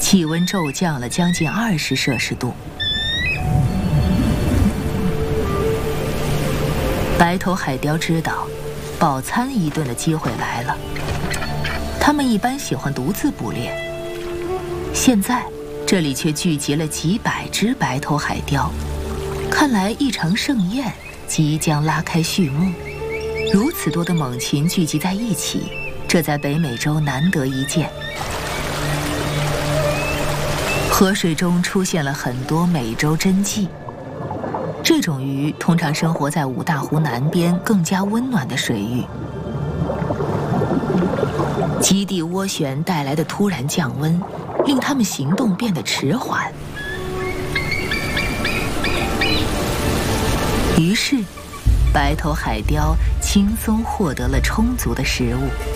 气温骤降了将近20°C。白头海雕知道，饱餐一顿的机会来了。它们一般喜欢独自捕猎，现在这里却聚集了几百只白头海雕，看来一场盛宴即将拉开序幕。如此多的猛禽聚集在一起，这在北美洲难得一见。河水中出现了很多美洲真鲫，这种鱼通常生活在五大湖南边更加温暖的水域。极地涡旋带来的突然降温，令它们行动变得迟缓。于是，白头海雕轻松获得了充足的食物。